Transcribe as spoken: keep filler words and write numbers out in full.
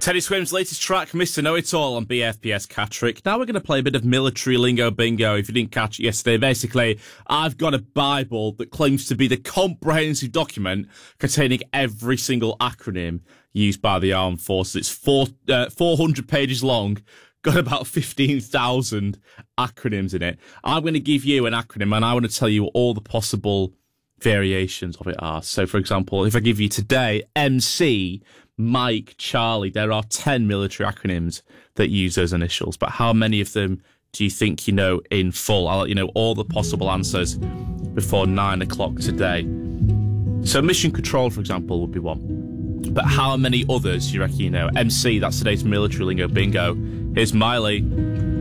Teddy Swims' latest track, Mister Know-It-All on B F P S Catterick. Now we're going to play a bit of military lingo bingo, if you didn't catch it yesterday. Basically, I've got a Bible that claims to be the comprehensive document containing every single acronym used by the armed forces. It's four, uh, four hundred pages long, got about fifteen thousand acronyms in it. I'm going to give you an acronym and I want to tell you all the possible variations of it are. So, for example, if I give you today M C, Mike, Charlie, there are ten military acronyms that use those initials. But how many of them do you think you know in full? I'll let you know all the possible answers before nine o'clock today. So Mission Control, for example, would be one. But how many others do you reckon you know? M C, that's today's military lingo bingo. Here's Miley.